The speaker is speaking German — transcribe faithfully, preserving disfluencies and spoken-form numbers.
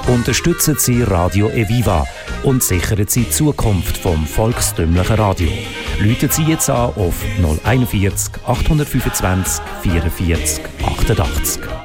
Unterstützen Sie Radio Eviva und sichern Sie die Zukunft vom volkstümlichen Radio. Rufen Sie jetzt an auf null vierzig, achthundertfünfundzwanzig, vierundvierzig, achtundachtzig.